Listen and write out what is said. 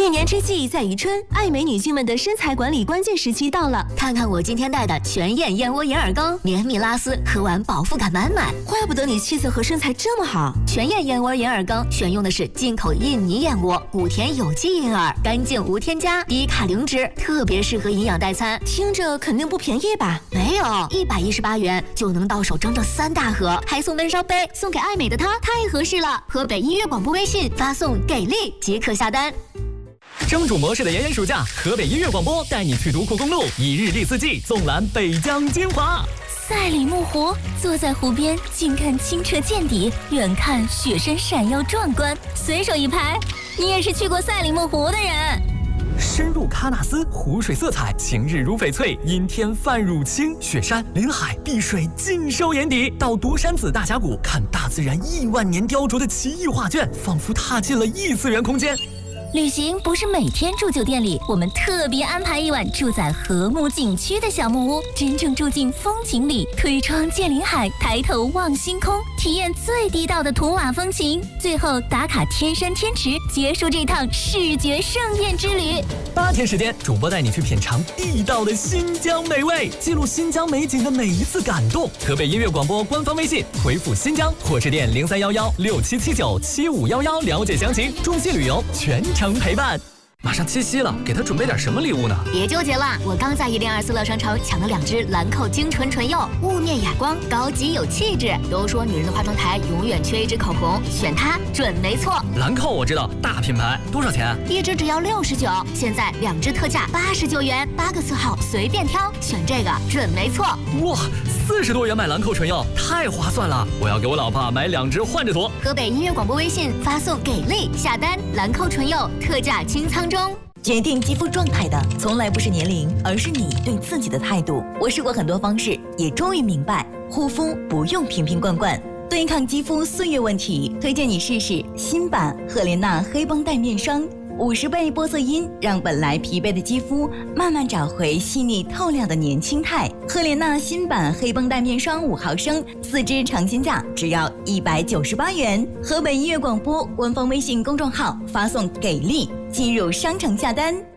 一年之计在于春，爱美女性们的身材管理关键时期到了。 看看我今天带的全燕燕窝银耳羹，绵密拉丝，喝完饱腹感满满。 怪不得你气色和身材这么好。 全燕燕窝银耳羹选用的是进口印尼燕窝，谷田有机银耳，干净无添加，低卡零脂，特别适合营养代餐。 听着肯定不便宜吧？ 没有，118元就能到手整整3大盒，还送温烧杯，送给爱美的她太合适了。河北音乐广播微信发送给力即可下单。 蒸煮模式的炎炎暑假，河北音乐广播带你去独库公路，一日历四季，纵览北疆精华。 赛里木湖，坐在湖边，近看清澈见底，远看雪山闪耀壮观。随手一拍，你也是去过赛里木湖的人。 深入喀纳斯，湖水色彩晴日如翡翠，阴天泛乳青，雪山、林海、碧水尽收眼底。到独山子大峡谷，看大自然亿万年雕琢的奇异画卷，仿佛踏进了异次元空间。 旅行不是每天住酒店里，我们特别安排一晚住在和睦景区的小木屋，真正住进风景里，推窗见林海，抬头望星空，体验最地道的图瓦风情。最后打卡天山天池，结束这趟视觉盛宴之旅。 8天时间，主播带你去品尝地道的新疆美味，记录新疆美景的每一次感动。河北音乐广播官方微信回复新疆或致电031167797511了解详情。中西旅游全程陪伴。马上七夕了，给他准备点什么礼物呢？ 别纠结了，我刚在1024乐商城抢了2支兰蔻精纯唇釉，雾面哑光，高级有气质。都说女人的化妆台永远缺一支口红，选它准没错。 兰蔻我知道，大品牌，多少钱 ？1支只要69，现在2支特价89元，8个色号随便挑，选这个准没错。 哇，40多元买兰蔻唇釉，太划算了！我要给我老婆买2支换着涂。 河北音乐广播微信发送给力下单，兰蔻唇釉特价清仓中。 决定肌肤状态的从来不是年龄，而是你对自己的态度。我试过很多方式，也终于明白，护肤不用瓶瓶罐罐。对抗肌肤岁月问题，推荐你试试新版赫莲娜黑绷带面霜，50倍玻色因，让本来疲惫的肌肤慢慢找回细腻透亮的年轻态。赫莲娜新版黑绷带面霜5毫升，4支尝鲜价只要198元。河北音乐广播官方微信公众号发送给力，进入商城下单。